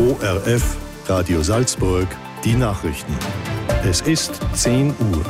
ORF Radio Salzburg, die Nachrichten. Es ist 10 Uhr.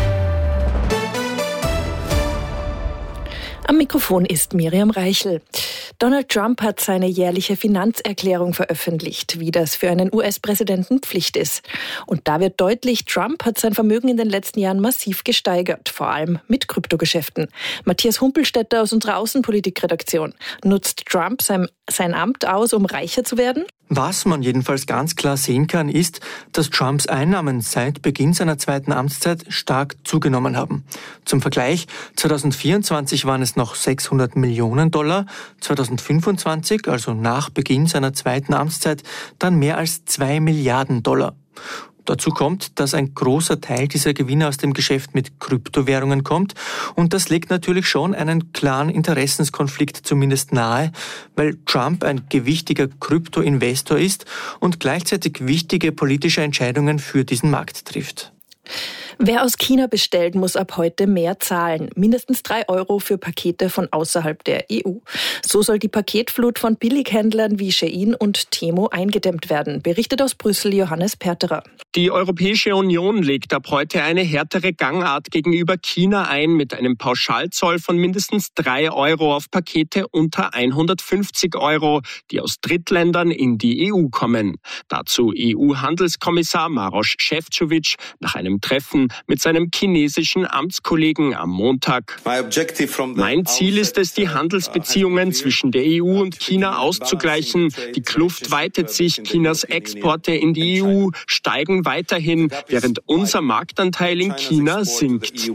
Am Mikrofon ist Miriam Reichel. Donald Trump hat seine jährliche Finanzerklärung veröffentlicht, wie das für einen US-Präsidenten Pflicht ist. Und da wird deutlich, Trump hat sein Vermögen in den letzten Jahren massiv gesteigert, vor allem mit Kryptogeschäften. Matthias Humpelstädter aus unserer Außenpolitikredaktion. Nutzt Trump sein Amt aus, um reicher zu werden? Was man jedenfalls ganz klar sehen kann, ist, dass Trumps Einnahmen seit Beginn seiner zweiten Amtszeit stark zugenommen haben. Zum Vergleich, 2024 waren es noch $600 Millionen, 2025, also nach Beginn seiner zweiten Amtszeit, dann mehr als $2 Milliarden. Dazu kommt, dass ein großer Teil dieser Gewinne aus dem Geschäft mit Kryptowährungen kommt. Und das legt natürlich schon einen klaren Interessenskonflikt zumindest nahe, weil Trump ein gewichtiger Kryptoinvestor ist und gleichzeitig wichtige politische Entscheidungen für diesen Markt trifft. Wer aus China bestellt, muss ab heute mehr zahlen. Mindestens 3 Euro für Pakete von außerhalb der EU. So soll die Paketflut von Billighändlern wie Shein und Temu eingedämmt werden, berichtet aus Brüssel Johannes Perterer. Die Europäische Union legt ab heute eine härtere Gangart gegenüber China ein mit einem Pauschalzoll von mindestens 3 Euro auf Pakete unter 150 Euro, die aus Drittländern in die EU kommen. Dazu EU-Handelskommissar Maroš Šefčovič nach einem Treffen mit seinem chinesischen Amtskollegen am Montag. Mein Ziel ist es, die Handelsbeziehungen zwischen der EU und China auszugleichen. Die Kluft weitet sich, Chinas Exporte in die EU steigen weiterhin, während unser Marktanteil in China sinkt.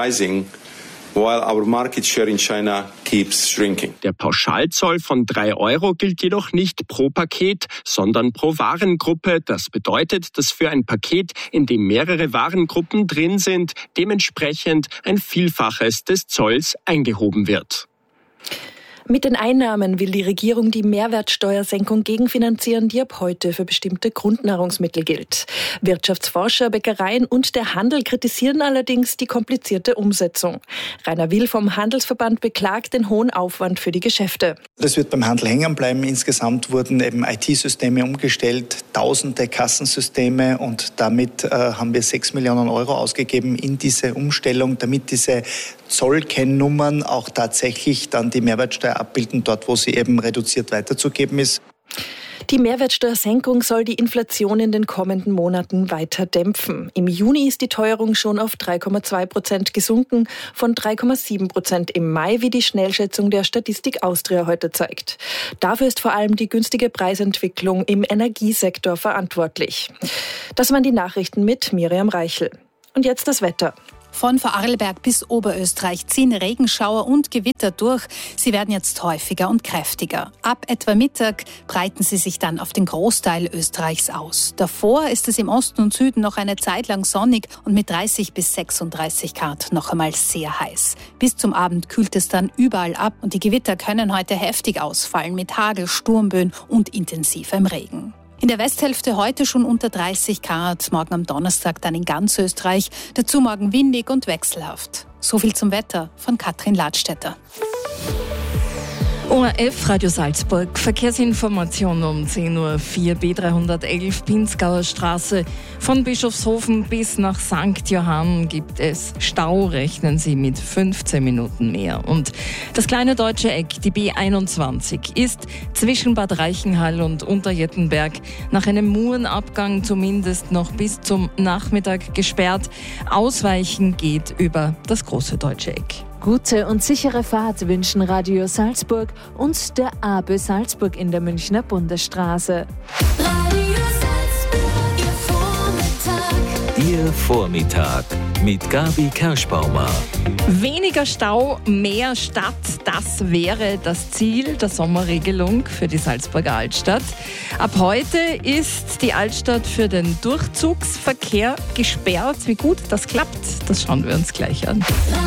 Der Pauschalzoll von 3 Euro gilt jedoch nicht pro Paket, sondern pro Warengruppe. Das bedeutet, dass für ein Paket, in dem mehrere Warengruppen drin sind, dementsprechend ein Vielfaches des Zolls eingehoben wird. Mit den Einnahmen will die Regierung die Mehrwertsteuersenkung gegenfinanzieren, die ab heute für bestimmte Grundnahrungsmittel gilt. Wirtschaftsforscher, Bäckereien und der Handel kritisieren allerdings die komplizierte Umsetzung. Rainer Will vom Handelsverband beklagt den hohen Aufwand für die Geschäfte. Das wird beim Handel hängen bleiben. Insgesamt wurden eben IT-Systeme umgestellt, tausende Kassensysteme und damit haben wir 6 Millionen Euro ausgegeben in diese Umstellung, damit diese Zollkennnummern auch tatsächlich dann die Mehrwertsteuer abbilden, dort wo sie eben reduziert weiterzugeben ist. Die Mehrwertsteuersenkung soll die Inflation in den kommenden Monaten weiter dämpfen. Im Juni ist die Teuerung schon auf 3,2% gesunken, von 3,7% im Mai, wie die Schnellschätzung der Statistik Austria heute zeigt. Dafür ist vor allem die günstige Preisentwicklung im Energiesektor verantwortlich. Das waren die Nachrichten mit Miriam Reichel. Und jetzt das Wetter. Von Vorarlberg bis Oberösterreich ziehen Regenschauer und Gewitter durch. Sie werden jetzt häufiger und kräftiger. Ab etwa Mittag breiten sie sich dann auf den Großteil Österreichs aus. Davor ist es im Osten und Süden noch eine Zeit lang sonnig und mit 30 bis 36 Grad noch einmal sehr heiß. Bis zum Abend kühlt es dann überall ab und die Gewitter können heute heftig ausfallen mit Hagel, Sturmböen und intensivem Regen. In der Westhälfte heute schon unter 30 Grad, morgen am Donnerstag dann in ganz Österreich, dazu morgen windig und wechselhaft. So viel zum Wetter von Katrin Ladstätter. ORF Radio Salzburg, Verkehrsinformation um 10.04 Uhr, B311 Pinzgauer Straße. Von Bischofshofen bis nach St. Johann gibt es Stau, rechnen Sie mit 15 Minuten mehr. Und das kleine deutsche Eck, die B21, ist zwischen Bad Reichenhall und Unterjettenberg nach einem Murenabgang zumindest noch bis zum Nachmittag gesperrt. Ausweichen geht über das große deutsche Eck. Gute und sichere Fahrt wünschen Radio Salzburg und der AB Salzburg in der Münchner Bundesstraße. Radio Salzburg, Ihr Vormittag mit Gabi Kerschbaumer. Weniger Stau, mehr Stadt, das wäre das Ziel der Sommerregelung für die Salzburger Altstadt. Ab heute ist die Altstadt für den Durchzugsverkehr gesperrt. Wie gut das klappt, das schauen wir uns gleich an.